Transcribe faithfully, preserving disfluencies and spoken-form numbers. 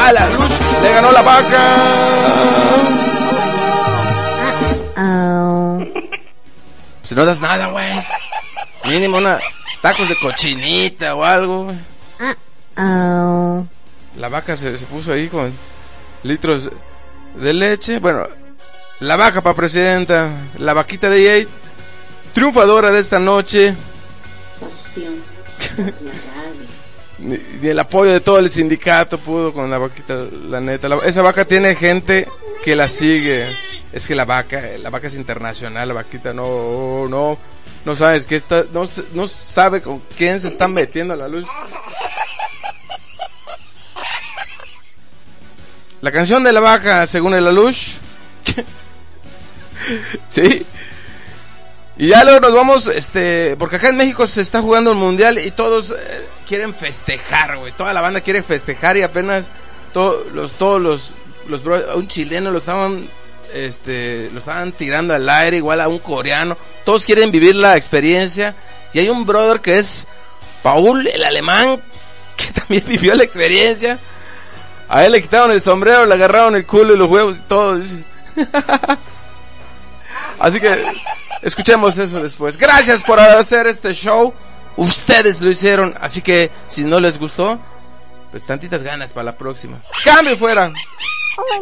a la luz le ganó la vaca. Uh-oh. Si no das nada, güey. Mínimo una tacos de cochinita o algo. Uh-oh. La vaca se, se puso ahí con litros de leche. Bueno, la vaca para presidenta. La vaquita de E A, triunfadora de esta noche. Pasión por la radio. Ni, ni el apoyo de todo el sindicato pudo con la vaquita, la neta. La, esa vaca tiene gente que la sigue. Es que la vaca, la vaca es internacional. La vaquita no, no, no sabes que está, no, no sabe con quién se están metiendo a la luz. La canción de la vaca, según el Alush. Sí. Y ya luego nos vamos, este, porque acá en México se está jugando el mundial y todos eh, quieren festejar, güey. Toda la banda quiere festejar y apenas todos los, todos los, los bro, a un chileno lo estaban, este, lo estaban tirando al aire, igual a un coreano. Todos quieren vivir la experiencia. Y hay un brother que es Paul, el alemán, que también vivió la experiencia. A él le quitaron el sombrero, le agarraron el culo y los huevos y todo. Así que escuchemos eso después. Gracias por hacer este show. Ustedes lo hicieron. Así que si no les gustó, pues tantitas ganas para la próxima. ¡Cambio fuera!